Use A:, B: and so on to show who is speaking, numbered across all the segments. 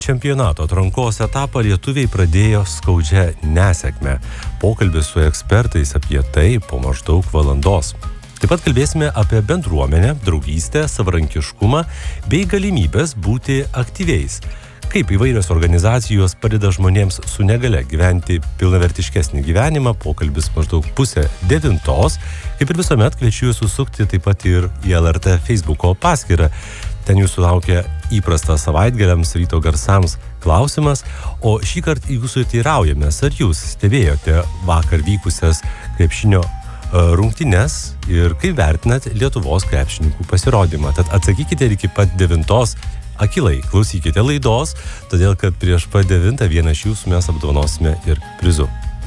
A: Čempionato atrankos etapą lietuviai pradėjo skaudžia nesėkme. Pokalbis su ekspertais apie tai po maždaug valandos. Taip pat kalbėsime apie bendruomenę, draugystę, savarankiškumą bei galimybės būti aktyviais. Kaip įvairios organizacijos padeda žmonėms su negalia gyventi pilnavertiškesnį gyvenimą, pokalbis maždaug 8:30. Kaip ir visuomet kviečiu jūs susukti taip pat ir į LRT Facebooko paskyrą. Ten jūsų laukia įprastas savaitgaliams ryto garsams klausimas, o šį kartą jūsų teiraujamės, ar jūs stebėjote vakar vykusias krepšinio rungtynes ir kaip vertinat Lietuvos krepšininkų pasirodymą. Tad atsakykite iki pat 9:00 akylai, klausykite laidos, todėl kad prieš pat 9:00 vieną iš jūsų mes apdovanosime ir prizu.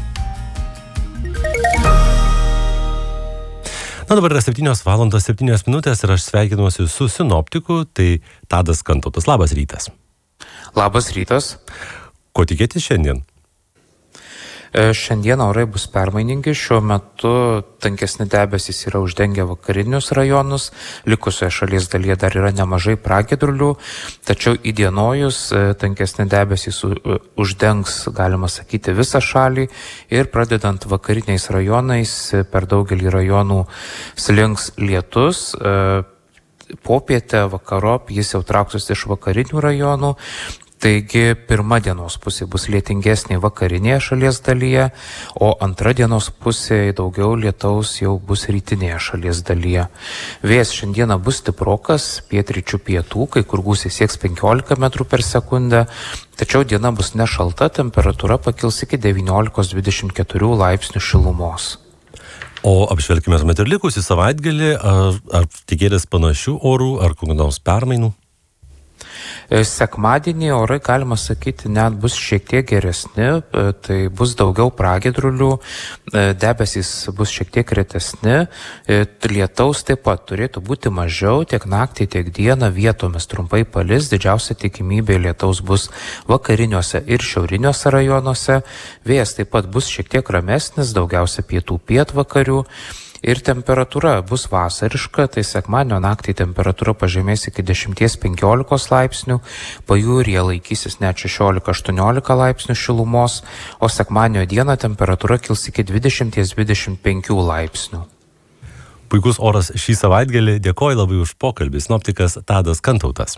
A: Na dabar yra 7:07 ir aš sveikinuosi su sinoptiku, tai Tadas Kantautas. Labas rytas.
B: Labas rytas.
A: Ko tikėtis šiandien?
B: Šiandien orai bus permainingi, šiuo metu tankesni debesys yra uždengę vakarinius rajonus, likusioje šalies dalyje dar yra nemažai pragiedrulių, tačiau įdienojus tankesni debesys uždengs, galima sakyti, visą šalį ir pradedant vakariniais rajonais per daugelį rajonų slinks lietus. Popietę vakarop jis jau trauksis iš vakarinių rajonų. Taigi pirma dienos pusė bus lietingesnė vakarinėje šalies dalyje, o antra dienos pusė daugiau lietaus jau bus rytinėje šalies dalyje. Vėjas šiandieną bus stiprokas, pietryčių pietų, kai kur gūsiai sieks 15 metrų per sekundę, tačiau diena bus nešalta, temperatūra pakils iki 19-24 laipsnių šilumos.
A: O apžvelgime tuomet ir likusį savaitgalį, ar tikėtis panašių orų, ar kokių nors permainų?
B: Sekmadienį orai, galima sakyti, net bus šiek tiek geresni, tai bus daugiau pragiedrulių, debesys bus šiek tiek retesni, lietaus taip pat turėtų būti mažiau, tiek naktį, tiek dieną vietomis trumpai palis, didžiausia tikimybė lietaus bus vakariniuose ir šiauriniuose rajonuose, vėjas taip pat bus šiek tiek ramesnis, daugiausia pietų pietvakarių. Ir temperatūra bus vasariška, tai sekmadienio naktį temperatūra pažemės iki 10-15 laipsnių, pajūryje laikysis net 16-18 laipsnių šilumos, o sekmadienio dieną temperatūra kils iki 20-25 laipsnių.
A: Puikus oras šį savaitgalį, dėkoju labai už pokalbį, sinoptikas Tadas Kantautas.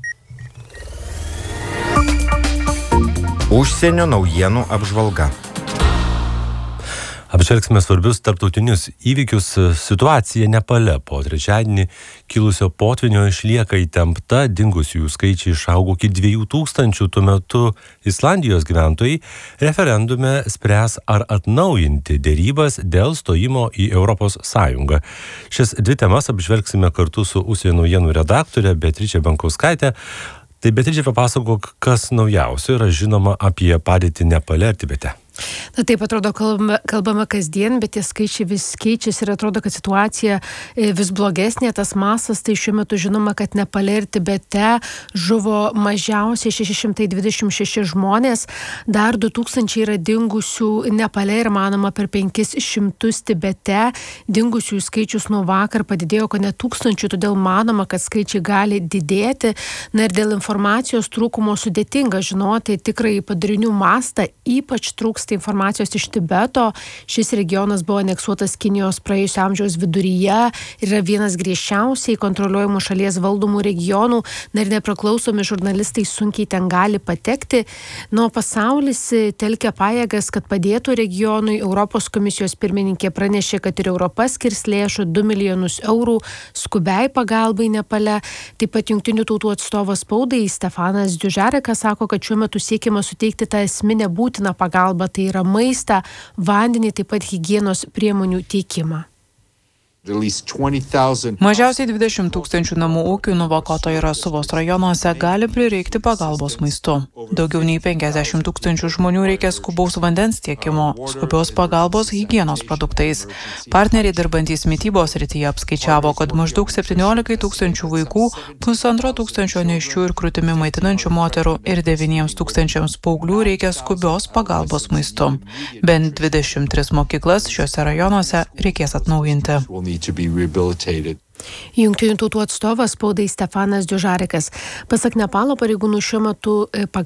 C: Užsienio naujienų apžvalga.
A: Apžvelgsime svarbius tarptautinius įvykius. Situacija Nepale po trečiadienį kilusio potvynio išlieka įtempta, dingusiųjų skaičiai išaugo iki 2000, tuo metu Islandijos gyventojai referendume spręs ar atnaujinti derybas dėl stojimo į Europos Sąjungą. Šias dvi temas apžvelgsime kartu su užsienio naujienų redaktore Beatričė Bankauskaitė. Tai Beatričė, papasakok, kas naujausio yra žinoma apie padėtį Nepale ir Tibete.
D: Na taip, atrodo, kalbame kasdien, bet tie skaičiai vis keičiasi ir atrodo, kad situacija vis blogesnė, tas masas, tai šiuo metu žinoma, kad Nepale ir Tibete žuvo mažiausiai 626 žmonės, dar 2000 yra dingusių Nepale ir manoma per 500 Tibete, dingusiųjų skaičius nuo vakar padidėjo ko ne 1000, todėl manoma, kad skaičiai gali didėti, na ir dėl informacijos trūkumo sudėtinga žinoti tikrai padarinių mastą, ypač trūks informacijos iš Tibeto. Šis regionas buvo aneksuotas Kinijos praėjusio amžiaus viduryje ir yra vienas griežčiausiai kontroliuojamų šalies valdomų regionų. Na ir nepriklausomi žurnalistai sunkiai ten gali patekti. Nuo pasaulis telkia pajėgas, kad padėtų regionui. Europos komisijos pirmininkė pranešė, kad ir Europa skirs lėšų 2 milijonus eurų skubiai pagalbai Nepale. Taip pat Jungtinių tautų atstovas spaudai Stefanas Dužarekas sako, kad šiuo metu siekiama suteikti tą esminę būtiną pagalbą, tai yra maistą, vandenį, taip pat higienos priemonių teikimą.
E: Mažiausiai 20 000 namų ūkių Nuvakoto ir Asuvos rajonuose gali prireikti pagalbos maistu. Daugiau nei 50 000 žmonių reikia skubaus vandens tiekimo, skubios pagalbos higienos produktais. Partneriai dirbantys mitybos srityje apskaičiavo, kad maždaug 17 000 vaikų, 1500 nėščių ir krūtimi maitinančių moterų ir 9 000 paauglių reikia skubios pagalbos maistu. Bent 23 mokyklas šiuose rajonuose reikės atnaujinti.
D: Jungtinių tautų atstovas spaudai Stefanas Dužarekas. Pasak Nepalo pareigūnų šiuo metu